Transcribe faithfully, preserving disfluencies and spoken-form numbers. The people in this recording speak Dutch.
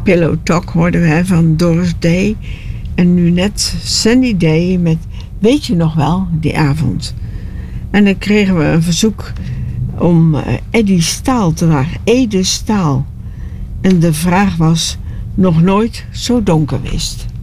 Pillow Talk hoorden we hè, van Doris Day. En nu net Sunny Day met Weet je nog wel, die avond. En dan kregen we een verzoek om uh, Eddie Staal te dragen. Ede Staal. En de vraag was, nog nooit zo donker wist.